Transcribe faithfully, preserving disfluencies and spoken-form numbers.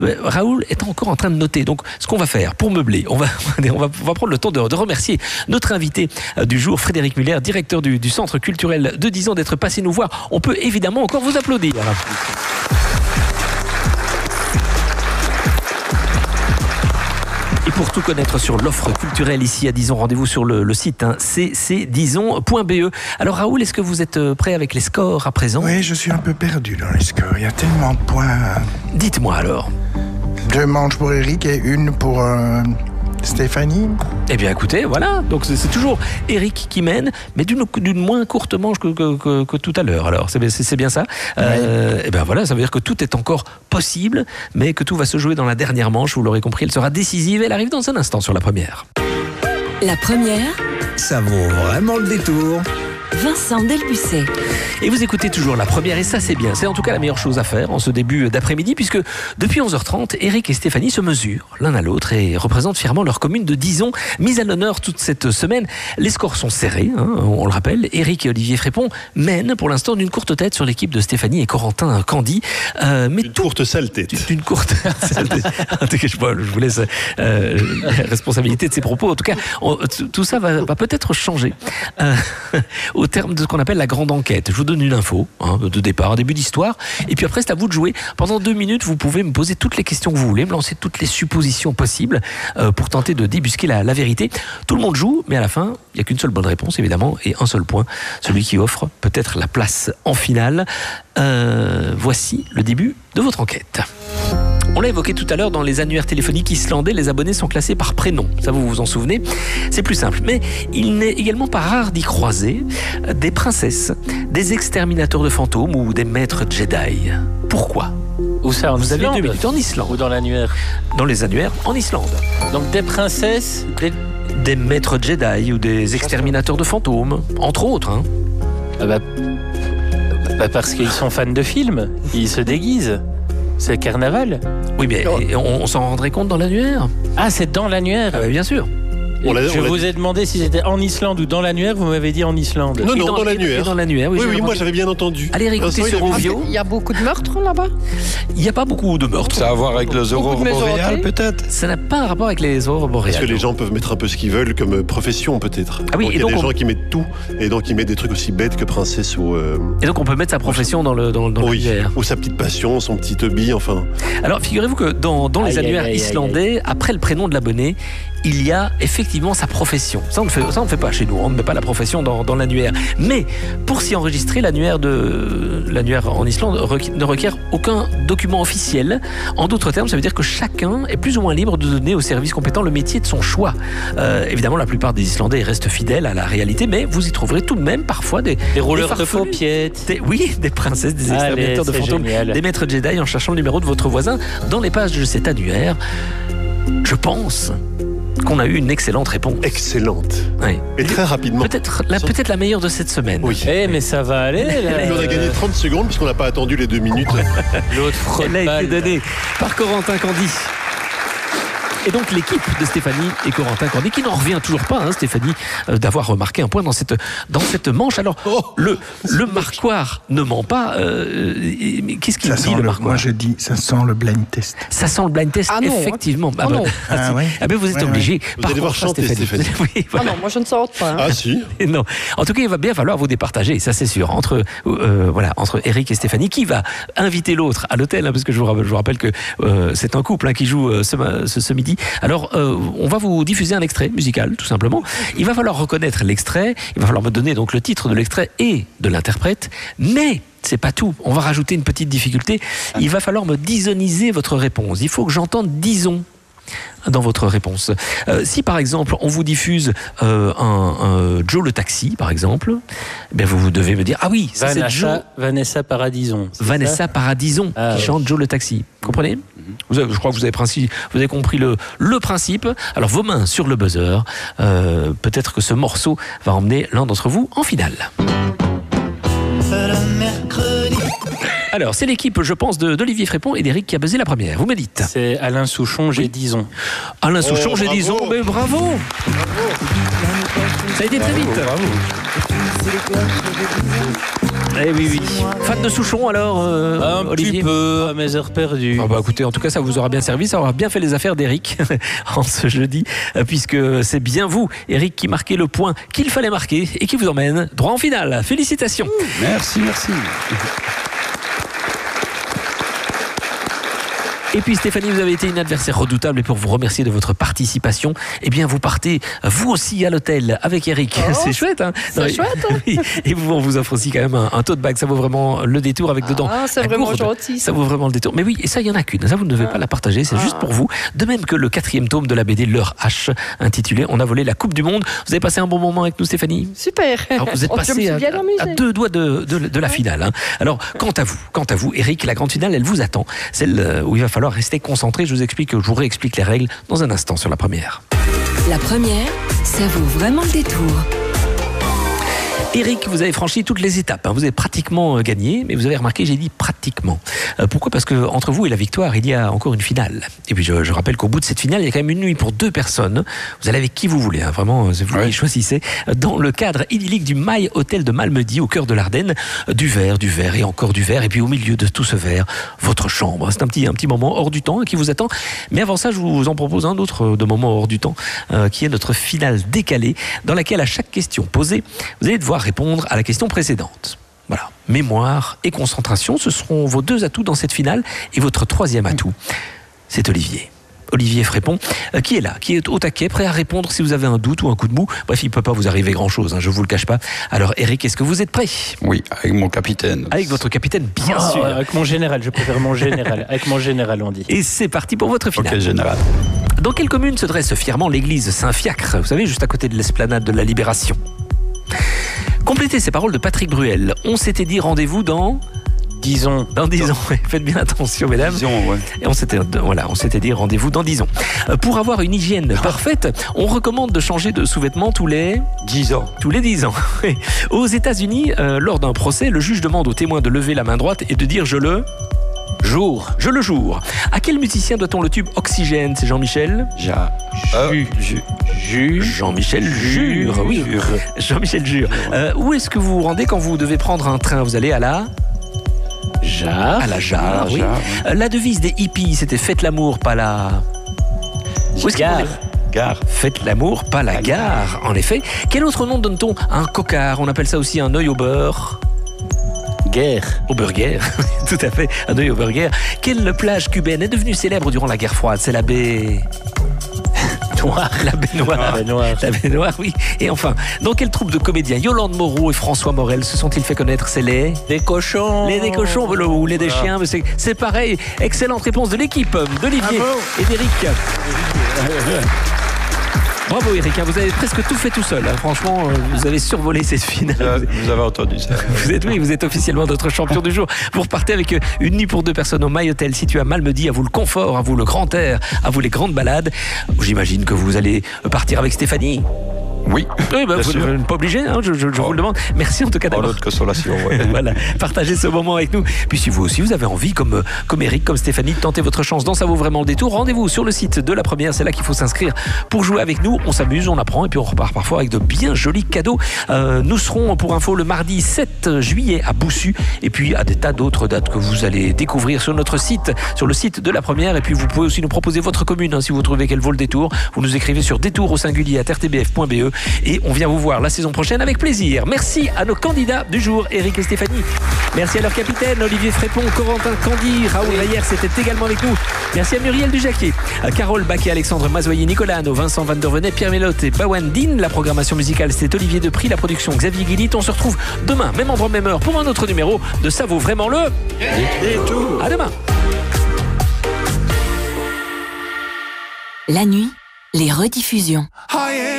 Raoul est encore en train de noter. Donc, ce qu'on va faire pour meubler, on va, on va, on va prendre le temps de, de remercier notre invité du jour, Frédéric Muller, directeur du, du Centre culturel de Dijon, d'être passé nous voir. On peut évidemment encore vous applaudir. Et pour tout connaître sur l'offre culturelle ici à Dijon, rendez-vous sur le, le site hein, c c dison point b e. Alors Raoul, est-ce que vous êtes prêt avec les scores à présent? Oui, je suis un peu perdu dans les scores. Il y a tellement de points. Dites-moi alors. Deux manches pour Eric et une pour euh, Stéphanie. Eh bien écoutez, voilà. Donc c'est, c'est toujours Eric qui mène, mais d'une, d'une moins courte manche que, que, que, que tout à l'heure. Alors c'est, c'est, c'est bien ça. Oui. Euh, et bien voilà, ça veut dire que tout est encore possible, mais que tout va se jouer dans la dernière manche. Vous l'aurez compris, elle sera décisive. Elle arrive dans un instant sur la première. La première, ça vaut vraiment le détour. Vincent Delbussé. Et vous écoutez toujours la première, et ça c'est bien. C'est en tout cas la meilleure chose à faire en ce début d'après-midi, puisque depuis onze heures trente, Eric et Stéphanie se mesurent l'un à l'autre et représentent fièrement leur commune de Dijon, mise à l'honneur toute cette semaine. Les scores sont serrés, hein, on le rappelle. Eric et Olivier Frépon mènent pour l'instant d'une courte tête sur l'équipe de Stéphanie et Corentin Candy. Euh, mais une tout, courte sale tête. D'une courte sale tête. En tout cas, je, je vous laisse euh, la responsabilité de ces propos. En tout cas, on, tout ça va, va peut-être changer. Euh, au terme de ce qu'on appelle la grande enquête. Je vous donne une info hein, de départ, un début d'histoire, et puis après c'est à vous de jouer. Pendant deux minutes, vous pouvez me poser toutes les questions que vous voulez, me lancer toutes les suppositions possibles euh, pour tenter de débusquer la, la vérité. Tout le monde joue, mais à la fin, il n'y a qu'une seule bonne réponse, évidemment, et un seul point, celui qui offre peut-être la place en finale. Euh, voici le début de votre enquête. On l'a évoqué tout à l'heure, dans les annuaires téléphoniques islandais, les abonnés sont classés par prénom. Ça, vous vous en souvenez? C'est plus simple. Mais il n'est également pas rare d'y croiser des princesses, des exterminateurs de fantômes ou des maîtres Jedi. Pourquoi? Où ça, en Vous Islande? avez deux minutes en Islande. Ou dans l'annuaire? Dans les annuaires en Islande. Donc des princesses, des... des maîtres Jedi ou des exterminateurs de fantômes, entre autres. Hein. Ah bah... bah parce qu'ils sont fans de films, ils se déguisent. C'est carnaval. Oui, mais on, on s'en rendrait compte dans l'annuaire? Ah, c'est dans l'annuaire? Ah bah, bien sûr. On l'a, je on l'a vous dit. ai demandé si c'était en Islande ou dans l'annuaire, vous m'avez dit en Islande. Non, non, dans, dans l'annuaire. Dans l'annuaire, oui. Oui, oui, demandé. moi j'avais bien entendu. Allez réécouter sur Ovio. Il y a beaucoup de meurtres là-bas? Il n'y a pas beaucoup de meurtres. Ça a à voir avec les aurores boréales, peut-être? Ça n'a pas un rapport avec les aurores boréales. Parce que les gens peuvent mettre un peu ce qu'ils veulent comme profession, peut-être. Ah oui, donc, et il y a donc des on... gens qui mettent tout, et donc ils mettent des trucs aussi bêtes que princesse ou. Euh... Et donc on peut mettre sa profession dans le dans, dans oui, l'annuaire. Ou sa petite passion, son petit hobby, enfin. Alors figurez-vous que dans, dans les aïe, annuaires aïe, aïe, islandais, aïe, aïe. après le prénom de l'abonné, il y a effectivement sa profession. Ça on ne fait, ça on ne fait pas chez nous, on ne met pas la profession dans, dans l'annuaire. Mais pour s'y enregistrer, l'annuaire, de, l'annuaire en Islande requ- ne requiert aucun document officiel. En d'autres termes, ça veut dire que chacun est plus ou moins libre de donner au service compétent le métier de son choix. Euh, évidemment, la plupart des Islandais restent fidèles à la réalité, mais vous y trouverez tout de même parfois des, Des rouleurs des de paupiètes. Des, oui, des princesses, des exterminateurs de fantômes, génial. des maîtres Jedi en cherchant le numéro de votre voisin dans les pages de cet annuaire. Je pense qu'on a eu une excellente réponse. Excellente. Oui. Et très rapidement. Peut-être la, peut-être la meilleure de cette semaine. Oui. Eh, mais ça va aller, là. Et puis on a gagné trente secondes puisqu'on n'a pas attendu les deux minutes. L'autre frôle Elle a balle. été donnée par Corentin Candy. Et donc l'équipe de Stéphanie et Corentin Candy, qui n'en revient toujours pas, hein, Stéphanie, euh, d'avoir remarqué un point dans cette, dans cette manche. Alors, Oh, le, le marquoir ne ment pas. Euh, mais qu'est-ce qu'il Ça dit, sent le le, marquoir? moi je dis, ça sent le blind test. Ça sent le blind test, Ah non, effectivement. Ah non. Ah, Ah si. ouais. Ah ben vous êtes Ouais, obligé. Vous Par allez voir contre, chanter, Stéphanie. Oui, voilà. Ah non, moi je ne saute pas. Hein. Ah si. Et non. En tout cas, il va bien falloir vous départager, ça c'est sûr, entre euh, voilà, entre Eric et Stéphanie, qui va inviter l'autre à l'hôtel, hein, parce que je vous rappelle, je vous rappelle que euh, c'est un couple hein, qui joue euh, ce, ce, ce midi. Alors, euh, on va vous diffuser un extrait musical, tout simplement. Il va falloir reconnaître l'extrait. Il va falloir me donner donc le titre de l'extrait et de l'interprète, mais c'est pas tout. On va rajouter une petite difficulté. Il va falloir me disoniser votre réponse. Il faut que j'entende Dison dans votre réponse. Euh, si par exemple on vous diffuse euh, un, un Joe le taxi, par exemple, eh bien vous, vous devez me dire ah oui, ça c'est Joe. Vanessa, Vanessa Paradison. c'est Vanessa ça Paradison Ah, qui ouais. chante Joe le taxi. Comprenez? Vous avez, je crois que vous avez, principe, vous avez compris le, le principe. Alors vos mains sur le buzzer. Euh, peut-être que ce morceau va emmener l'un d'entre vous en finale. Alors, c'est l'équipe, je pense, de, d'Olivier Frépon et d'Éric qui a buzzé la première. Vous me dites. C'est Alain Souchon, j'ai Dison. Alain Souchon, Oh, j'ai bravo. Dison, mais bravo. Ça a été très vite. Bravo. Eh oui, oui. Fan de Souchon alors, euh, Un Olivier? petit peu à mes heures perdues. Ah bah écoutez, en tout cas, ça vous aura bien servi, ça aura bien fait les affaires d'Eric en ce jeudi, puisque c'est bien vous, Eric, qui marquez le point qu'il fallait marquer et qui vous emmène droit en finale. Félicitations. Merci, merci. Et puis Stéphanie, vous avez été une adversaire redoutable et pour vous remercier de votre participation, eh bien vous partez vous aussi à l'hôtel avec Eric. Oh, c'est chouette, hein? C'est Non, chouette, hein? Oui. Et vous, on vous offre aussi quand même un, un tote bag. Ça vaut vraiment le détour avec dedans. Ah, c'est la vraiment gourde. gentil. Ça vaut vraiment le détour. Mais oui, et ça, il y en a qu'une. Ça, vous ne devez Ah. pas la partager. C'est Ah. juste pour vous. De même que le quatrième tome de la B D L'heure H, intitulé On a volé la Coupe du Monde. Vous avez passé un bon moment avec nous, Stéphanie? Super. Alors, vous êtes Oh, je me passé suis à, bien amusée. à deux doigts de, de, de la finale. Hein. Alors, quant à vous, quant à vous, Eric, la grande finale, elle vous attend. Celle où il va falloir rester concentré. Je vous explique, je vous réexplique les règles dans un instant sur la première. La première, ça vaut vraiment le détour. Eric, vous avez franchi toutes les étapes. Hein. Vous avez pratiquement euh, gagné, mais vous avez remarqué, j'ai dit pratiquement. Euh, pourquoi ? Parce que entre vous et la victoire, il y a encore une finale. Et puis je, je rappelle qu'au bout de cette finale, il y a quand même une nuit pour deux personnes. Vous allez avec qui vous voulez. Hein. Vraiment, c'est vous Oui. qui choisissez. Dans le cadre idyllique du My Hotel de Malmedy, au cœur de l'Ardenne, du verre, du verre et encore du verre. Et puis au milieu de tout ce verre, votre chambre. C'est un petit, un petit moment hors du temps qui vous attend. Mais avant ça, je vous en propose un autre de moment hors du temps, euh, qui est notre finale décalée, dans laquelle à chaque question posée, vous allez devoir répondre à la question précédente. Voilà. Mémoire et concentration, ce seront vos deux atouts dans cette finale. Et votre troisième atout, c'est Olivier. Olivier Frépon, euh, qui est là, qui est au taquet, prêt à répondre si vous avez un doute ou un coup de mou. Bref, il ne peut pas vous arriver grand-chose, hein, je ne vous le cache pas. Alors Eric, est-ce que vous êtes prêt ? Oui, avec mon capitaine. Avec votre capitaine, bien Ah, sûr. avec mon général, je préfère mon général. Avec mon général, on dit. Et c'est parti pour votre finale. Ok, général. Dans quelle commune se dresse fièrement l'église Saint-Fiacre ? Vous savez, juste à côté de l'esplanade de la Libération. Complétez ces paroles de Patrick Bruel. On s'était dit rendez-vous dans... Disons. Dans dix ans. Faites bien attention, mesdames. Disons, ouais. Et on s'était, voilà, on s'était dit rendez-vous dans dix ans. Euh, Pour avoir une hygiène parfaite, on recommande de changer de sous-vêtements tous les... dix ans. Tous les dix ans. Aux États-Unis, euh, lors d'un procès, le juge demande au témoin de lever la main droite et de dire « je le... » Jour. Je le jour. À quel musicien doit-on le tube Oxygène ? C'est Jean-Michel Ja. Euh, Ju. ju- Juge. Jean-Michel Jure, oui. Jure. Jean-Michel Jure. Euh, où est-ce que vous vous rendez quand vous devez prendre un train ? Vous allez à la... Jarre. À la Jarre, Ah, oui. Jarre, Euh, La devise des hippies, c'était « Faites l'amour, pas la... » Où est-ce qu'ils Gare. vont les- Gare. Faites l'amour, pas la La gare, en effet. Quel autre nom donne-t-on à un cocard ? On appelle ça aussi un œil au beurre. Guerre. Au burger, tout à fait, un œil au burger. Quelle plage cubaine est devenue célèbre durant la guerre froide ? C'est la baie... Noire. La baie Noire. La baie Noire. La baie Noire, oui. Et enfin, dans quelle troupe de comédiens Yolande Moreau et François Morel se sont-ils fait connaître ? C'est les... Des cochons. Les des cochons ou les des Voilà. chiens, mais c'est, c'est pareil. Excellente réponse de l'équipe, d'Olivier Bravo. et d'Éric. Bravo Eric, hein, vous avez presque tout fait tout seul. Hein. Franchement, euh, vous avez survolé cette finale. Vous avez entendu ça. Vous êtes, oui, vous êtes officiellement notre champion du jour. Vous repartez avec une nuit pour deux personnes au My Hotel situé à Malmedy. À vous le confort, à vous le grand air, à vous les grandes balades. J'imagine que vous allez partir avec Stéphanie. Oui. Oui, bah, Bien vous sûr. n'êtes pas obligé, hein, je, je- je Oh. vous le demande. Merci en tout cas Oh, d'avoir... l'autre consolation, ouais. Voilà, partagez ce moment avec nous. Puis si vous aussi vous avez envie, comme, euh, comme Eric, comme Stéphanie, de tenter votre chance dans Ça vaut vraiment le détour, rendez-vous sur le site de la première, c'est là qu'il faut s'inscrire pour jouer avec nous. On s'amuse, on apprend et puis on repart parfois avec de bien jolis cadeaux. Euh, nous serons pour info le mardi sept juillet à Boussu et puis à des tas d'autres dates que vous allez découvrir sur notre site, sur le site de la première. Et puis vous pouvez aussi nous proposer votre commune hein, si vous trouvez qu'elle vaut le détour. Vous nous écrivez sur détour au singulier à r t b f point b e et on vient vous voir la saison prochaine avec plaisir. Merci à nos candidats du jour, Eric et Stéphanie. Merci à leur capitaine, Olivier Frépon, Corentin Candy, Raoul Rayer, c'était également avec nous. Merci à Muriel Dujaquier, à Carole Baquet, Alexandre Mazoyer, Nicolas Hano, Vincent Van der Venet, Pierre Mélotte et Bawan Din. La programmation musicale, c'était Olivier Depris, la production Xavier Guilit. On se retrouve demain, même endroit, même heure, pour un autre numéro de Ça vaut vraiment le... À demain. La nuit, les rediffusions.